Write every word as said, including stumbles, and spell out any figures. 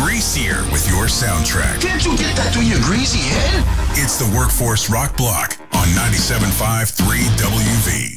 greasier with your soundtrack. Can't you get that through your greasy head? It's the Workforce Rock Block on ninety-seven point five three W V.